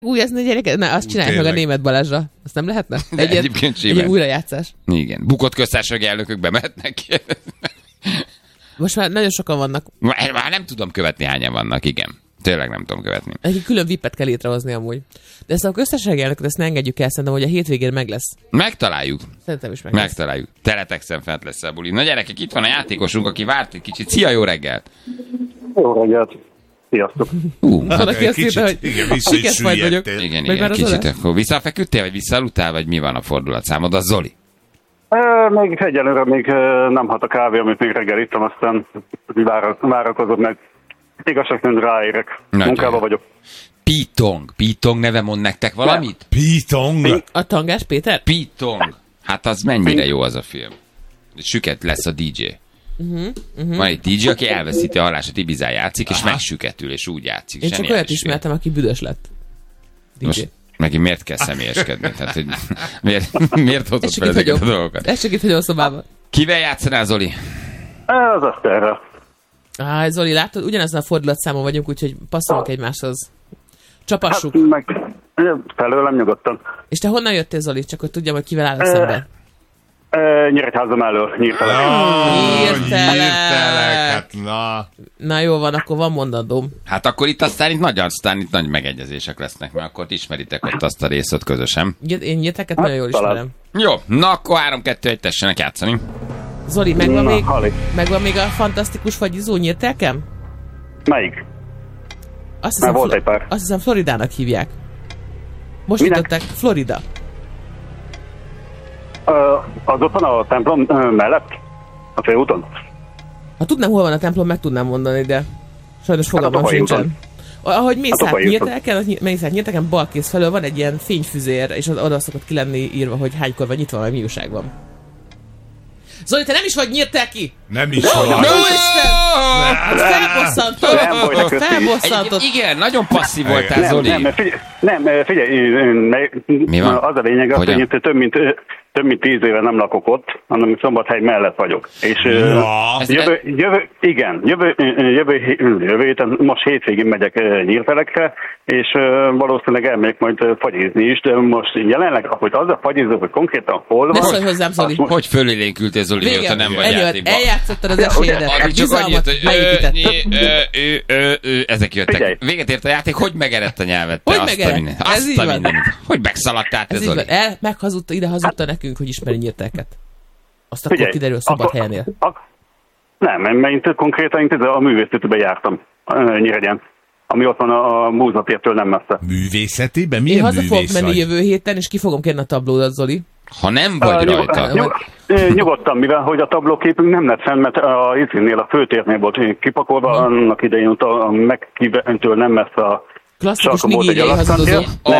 Ez a gyerek, na azt csinálj meg a Németh Balázsra. Azt nem lehetne? Egy újrajátszás. Igen. Bukott köztársasági elnökök bemehetnek. Most már nagyon sokan vannak. Már nem tudom követni, hányan vannak, igen. Tényleg nem tudom követni. Egy külön VIP-et kell létrehozni amúgy. De ezt a köztársasági elnököt ezt ne engedjük el, szerintem, hogy a hétvégén meg lesz. Megtaláljuk. Szerintem is megtaláljuk. Teletexen fent lesz a buli. Na gyerekek, itt van a játékosunk, aki várt egy kicsit. Szia, jó reggelt! Jó reggelt! Sziasztok! Valaki azt írta, hogy vissza vagyok. Igen, kicsit. Akkor visszafeküdtél, vagy visszaaludtál, vagy mi van a fordulatszámod? Az Zoli? Még egyelőre még nem hat a kávé, amit még reggel ittam, aztán várakozom meg. Igazság szerint ráérek. Munkában vagyok. Pitong neve mond nektek valamit? Pitong? A Tangás Péter? Pitong. Hát az mennyire jó az a film. Süket lesz a DJ. Van egy DJ, aki elveszíti a hallását, Ibizán játszik, és megsüketül, és úgy játszik. Én csak olyat ismertem, aki büdös lett. DJ. Most neki miért kell személyeskedni? Tehát, hogy miért hozott fel ezeket a dolgokat? Ez csak itt hagyom a szobában. Kivel játszanál, Zoli? Az Aszterrel. Zoli, látod, ugyanezen a fordulatszámon vagyunk, úgyhogy passzolunk egymáshoz. Csapassuk. Hát felőlem nyugodtan. És te honnan jöttél, Zoli? Csak hogy tudjam, hogy kivel állok szemben. Nyíregyháza mellől, Nyírtelek. Nyírtelek, Na jó van, akkor van mondandóm. Hát akkor itt aztán itt nagy megegyezések lesznek, mert akkor ismeritek ott azt a részt közösen. Én Nyírteleket nagyon jól ismerem. Jó, na akkor 3-2-1 tessenek játszani. Zoli, megvan még a fantasztikus fagyizó Nyírtelkem? Melyik? Azt hiszem Floridának hívják. Most jutották Florida. Az ott van a templom mellett? A főúton? Ha tudnám, hol van a templom, meg tudnám mondani, de sajnos fogalmam sincsen. Ahogy mész át Nyírtelken, balkész felől van egy ilyen fényfüzér, és oda szokott ki lenni írva, hogy hánykor van nyitva, vagy mi újság van. Zoli, te nem is vagy Nyírtelki? Nem is vagy. No, Isten! Felbosszantott. Igen, nagyon passzív voltál, Zoli. Figyelj, az a lényeg, hogy több mint 10 éve nem lakok ott, hanem Szombathely mellett vagyok. És jövő héten, most hétvégén megyek Nyírtelekre, és valószínűleg elmegyek majd fagyizni is, de most jelenleg, hogy az a fagyizó, hogy konkrétan hol van... Ne szólj hozzám, Zoli. Hogy fölélénkültél, Zoli, mióta nem vagy játékban? Eljátszottad az esélyedet. A bizalmat ezek jöttek. Véget ért a játék, hogy megerett a nyelvet? Hogy megerett? Ez így van. Hogy megszaladtál te, Zoli? Ide hazudta nekünk, hogy ismeri Nyírtelket. Azt akkor kiderül Szombathelyenél. Nem, mert én konkrétan a művészetben jártam Nyíregyén, ami ott van a múzeumtértől nem messze. Művészetiben? Milyen művész vagy? Én haza fogok menni jövő héten, és ki fogom kérni a tablódat, Zoli. Ha nem vagy rajta. Nyugodtan, mivel hogy a tablóképünk nem lett fenn, mert a Izzinnél, a főtérnél volt kipakolva, annak idején ott a megkíventől nem messze a klasszikus nigériai hazudozó.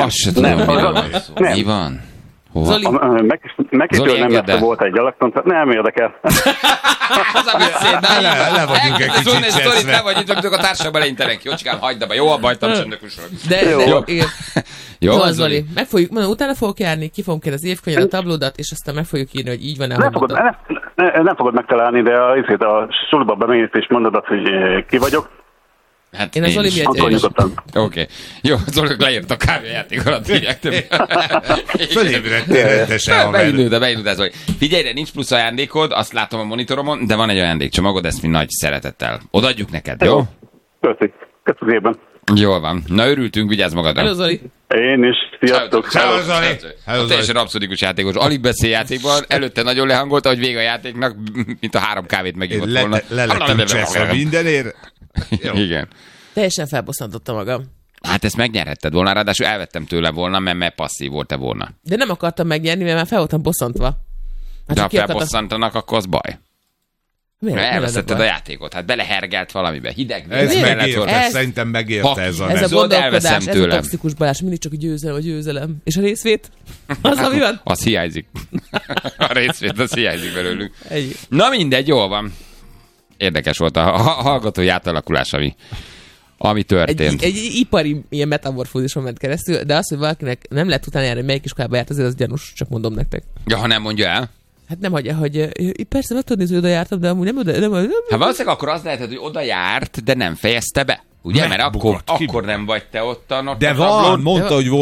Mi van? Zoli. Megkítől nem messze volt egy gyalaktant, nem érdekel. Az a beszéd, le vagyunk egy kicsit cseszve. Le vagy itt, amikor a társaság beleintenek. Jócsikám, hagyd abba, jó abba hagytam csöndökusról. Jó, Zoli. Utána fogok járni, ki fogom kérni az évkönyvet, a tablódat, és aztán meg fogjuk írni, hogy így van-e, nem fogod megtalálni, de a suliba bemész és mondod azt, hogy ki vagyok. Hát én a Zoli miatt Oké. Jó, Zoli leírt a kávéjáték alatt, hívják többé. Fölébredtél rendesen. Beindult, Zoli. Figyelj, de nincs plusz ajándékod, azt látom a monitoromon, de van egy ajándékcsomagod, ezt mi nagy szeretettel odaadjuk neked, jó? Köszönöm. Jól van. Na, örültünk, vigyázz magadra. Hello, Zoli. Én is. Sziasztok. Ciao, Zoli. Teljesen abszurdikus játékos. Alig beszél játékban, előtte nagyon lehangolta, hogy vége a játéknak, mint a 3 kávét megívott volna. Le lettünk cseszve mindenért. Igen. Teljesen felbosszantotta magam. Hát ezt megnyerhetted volna, ráadásul elvettem tőle volna, mert passzív volt-e volna. De nem akartam megnyerni, mert már fel voltam bosszantva. Hát de ha felbosszantanak, akkor az baj. Miért? Elveszetted a játékot, hát belehergelt valamibe, hideg. Szerintem megérte ez a nem. Ez a gondolkodás, ez a toxikus Balázs, mindig csak a győzelem. És a részvét? Az, ami van? Az hiányzik. A részvét, az hiányzik belőlünk. Na mindegy, jól van. Érdekes volt a hallgatói átalakulás, ami történt. Egy ipari ilyen metamorfózison ment keresztül, de az, hogy valakinek nem lehet utána járni, melyik iskolába járt, azért az gyanús, csak mondom nektek. Ja, ha nem mondja el? Hát nem hagyja, hogy persze meg tudod nézni, hogy oda jártam, de amúgy nem. Hát valószínűleg akkor az lehet, hogy oda járt, de nem fejezte be. Ugye? Mert akkor nem vagy te ottan. De van, mondta, hogy